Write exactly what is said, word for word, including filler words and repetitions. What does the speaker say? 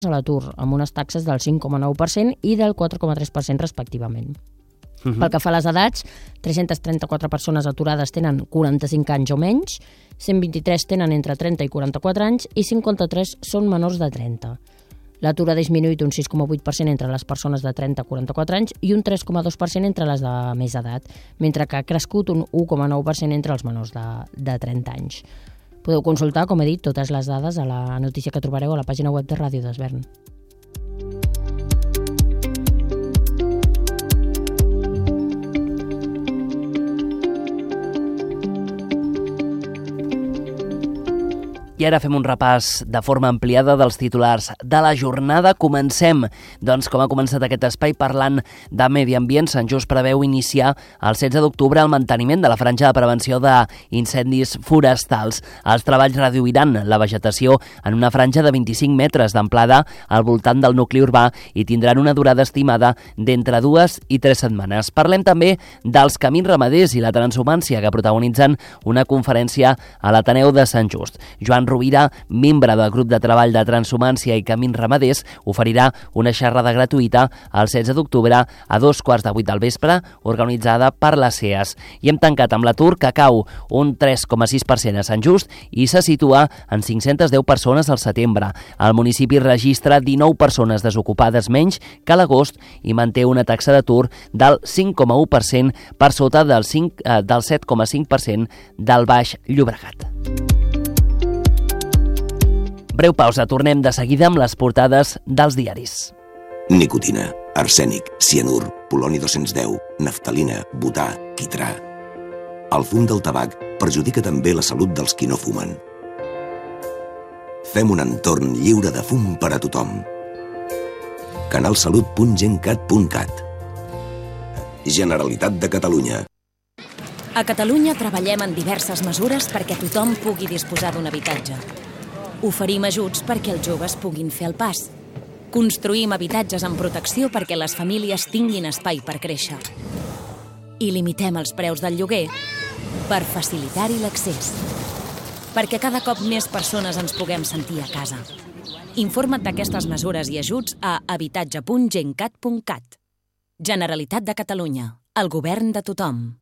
a l'atur, amb unes taxes del cinc coma nou per cent i del quatre coma tres per cent respectivament. Uh-huh. Pel que fa a les edats, tres-centes trenta-quatre persones aturades tenen quaranta-cinc anys o menys, cent vint-i-tres tenen entre trenta i quaranta-quatre anys i cinquanta-tres són menors de trenta. L'atur ha disminuït un sis coma vuit per cent entre les persones de trenta a quaranta-quatre anys i un tres coma dos per cent entre les de més edat, mentre que ha crescut un u coma nou per cent entre els menors de, de trenta anys. Podeu consultar, com he dit, totes les dades a la notícia que trobareu a la pàgina web de Ràdio d'Esvern. I ara fem un repàs de forma ampliada dels titulars de la jornada. Comencem, doncs, com ha començat aquest espai, parlant de medi ambient. Sant Just preveu iniciar el setze d'octubre el manteniment de la franja de prevenció d'incendis forestals. Els treballs reduiran la vegetació en una franja de vint-i-cinc metres d'amplada al voltant del nucli urbà i tindran una durada estimada d'entre dues i tres setmanes. Parlem també dels camins ramaders i la transhumància que protagonitzen una conferència a l'Ateneu de Sant Just. Joan Rovira, membre del grup de treball de transhumància i camins ramaders, oferirà una xerrada gratuïta el setze d'octubre a dos quarts de vuit del vespre, organitzada per les C E A S. I hem tancat amb l'atur, que cau un tres coma sis per cent a Sant Just i se situa en cinc-centes deu persones al setembre. El municipi registra dinou persones desocupades menys que a l'agost i manté una taxa d'atur del cinc coma u per cent per sota del, cinc, eh, del set coma cinc per cent del Baix Llobregat. Breu pausa, tornem de seguida amb les portades dels diaris. Nicotina, arsènic, cianur, poloni dos-cents deu, naftalina, butà, quitrà. El fum del tabac perjudica també la salut dels qui no fumen. Fem un entorn lliure de fum per a tothom. canalsalut punt gencat punt cat. Generalitat de Catalunya. A Catalunya treballem en diverses mesures perquè tothom pugui disposar d'un habitatge. Oferim ajuts perquè els joves puguin fer el pas. Construïm habitatges amb protecció perquè les famílies tinguin espai per créixer. I limitem els preus del lloguer per facilitar-hi l'accés. Perquè cada cop més persones ens puguem sentir a casa. Informa't d'aquestes mesures i ajuts a habitatge punt gencat punt cat. Generalitat de Catalunya, el govern de tothom.